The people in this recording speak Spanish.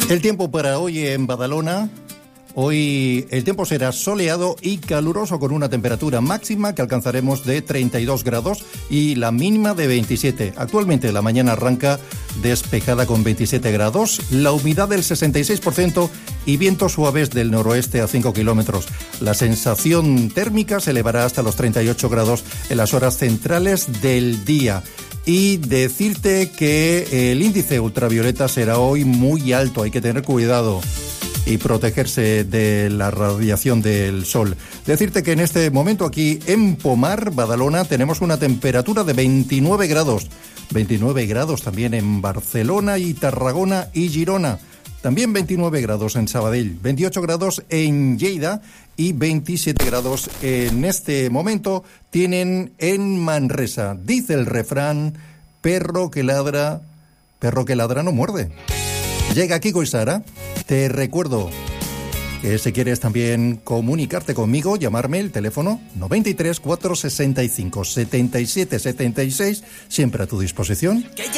El tiempo para hoy en Badalona. Hoy el tiempo será soleado y caluroso con una temperatura máxima que alcanzaremos de 32 grados y la mínima de 27. Actualmente la mañana arranca despejada con 27 grados, la humedad del 66% y vientos suaves del noroeste a 5 kilómetros. La sensación térmica se elevará hasta los 38 grados en las horas centrales del día. Y decirte que el índice ultravioleta será hoy muy alto, hay que tener cuidado y protegerse de la radiación del sol. Decirte que en este momento aquí en Pomar, Badalona, tenemos una temperatura de 29 grados. 29 grados también en Barcelona y Tarragona y Girona. También 29 grados en Sabadell, 28 grados en Lleida y 27 grados en este momento tienen en Manresa. Dice el refrán, perro que ladra no muerde. Llega Kiko y Sara. Te recuerdo que si quieres también comunicarte conmigo, llamarme el teléfono 93 465 77 76, siempre a tu disposición.